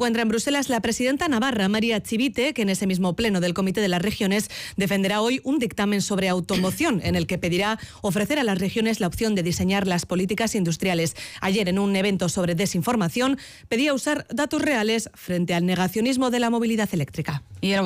encuentra en Bruselas la presidenta navarra, María Chivite, que en ese mismo pleno del Comité de las Regiones defenderá hoy un dictamen sobre automoción, en el que pedirá ofrecer a las regiones la opción de diseñar las políticas industriales. Ayer, en un evento sobre desinformación, pedía usar datos reales frente al negacionismo de la movilidad eléctrica.